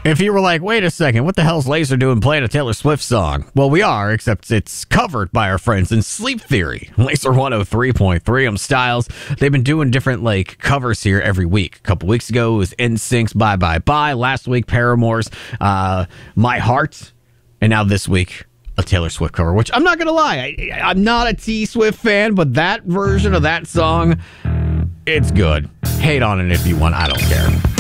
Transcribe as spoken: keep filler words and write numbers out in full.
If you were like, wait a second, what the hell's Laser doing playing a Taylor Swift song? Well, we are, except it's covered by our friends in Sleep Theory. Laser one oh three point three. I'm Styles. They've been doing different like covers here every week. A couple weeks ago, it was N Sync's Bye Bye Bye. Last week, Paramore's uh, My Heart. And now this week, a Taylor Swift cover, which I'm not going to lie. I, I'm not a T-Swift fan, but that version of that song, it's good. Hate on it if you want. I don't care.